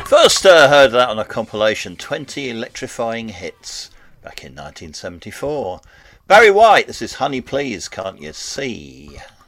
First heard that on a compilation, 20 Electrifying Hits, back in 1974. Barry White, this is Honey Please, Can't You See?